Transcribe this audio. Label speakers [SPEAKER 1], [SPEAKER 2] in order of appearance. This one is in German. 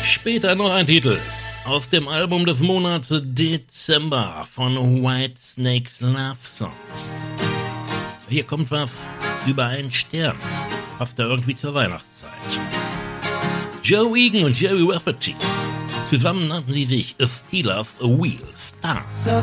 [SPEAKER 1] Später noch ein Titel aus dem Album des Monats Dezember von Whitesnakes Love Songs. Hier kommt was über einen Stern, passt da irgendwie zur Weihnachtszeit. Joe Egan und Jerry Rafferty, zusammen nannten sie sich A Steelers A Wheel Star.
[SPEAKER 2] So